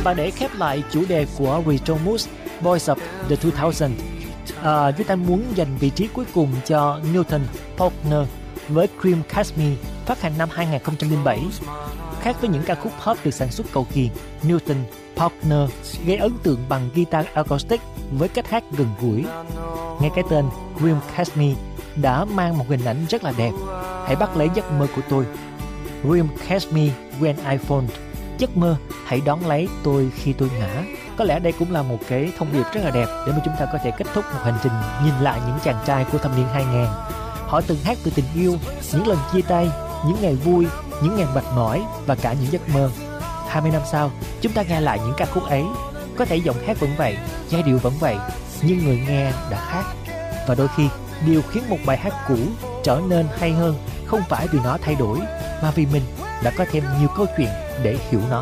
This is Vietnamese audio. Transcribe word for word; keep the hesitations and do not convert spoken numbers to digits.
Và để khép lại chủ đề của Retro Mood Boys of the two thousand, à, chúng ta muốn dành vị trí cuối cùng cho Newton Faulkner với Cream Cashmere phát hành năm hai không không bảy. Khác với những ca khúc pop được sản xuất cầu kỳ, Newton Faulkner gây ấn tượng bằng guitar acoustic với cách hát gần gũi. Nghe cái tên Cream Cashmere đã mang một hình ảnh rất là đẹp. Hãy bắt lấy giấc mơ của tôi. Cream Cashmere when I fall. Giấc mơ, hãy đón lấy tôi khi tôi ngã. Có lẽ đây cũng là một cái thông điệp rất là đẹp để mà chúng ta có thể kết thúc một hành trình nhìn lại những chàng trai của thập niên hai nghìn. Họ từng hát về tình yêu, những lần chia tay, những ngày vui, những ngày mệt mỏi và cả những giấc mơ. hai mươi năm sau, chúng ta nghe lại những ca khúc ấy. Có thể giọng hát vẫn vậy, giai điệu vẫn vậy, nhưng người nghe đã khác. Và đôi khi, điều khiến một bài hát cũ trở nên hay hơn không phải vì nó thay đổi, mà vì mình đã có thêm nhiều câu chuyện để hiểu nó.